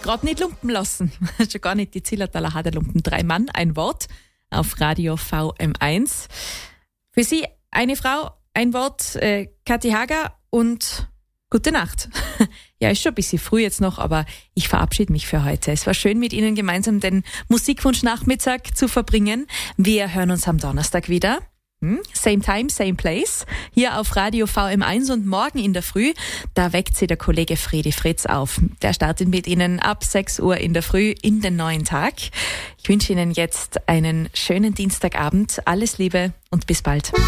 gerade nicht lumpen lassen. Schon gar nicht die Zillertaler Haderlumpen. 3 Mann, ein Wort auf Radio VM1. Für Sie eine Frau, ein Wort, Kathi Hager und gute Nacht. Ja, ist schon ein bisschen früh jetzt noch, aber ich verabschiede mich für heute. Es war schön, mit Ihnen gemeinsam den Musikwunsch-Nachmittag zu verbringen. Wir hören uns am Donnerstag wieder. Same time, same place. Hier auf Radio VM1 und morgen in der Früh, da weckt Sie der Kollege Fredi Fritz auf. Der startet mit Ihnen ab 6 Uhr in der Früh in den neuen Tag. Ich wünsche Ihnen jetzt einen schönen Dienstagabend. Alles Liebe und bis bald.